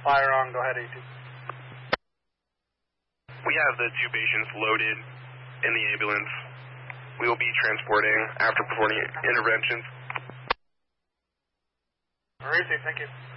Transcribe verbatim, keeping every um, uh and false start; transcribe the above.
fire on. Go ahead, A two. We have the two patients loaded in the ambulance. We will be transporting after performing interventions. All right, thank you.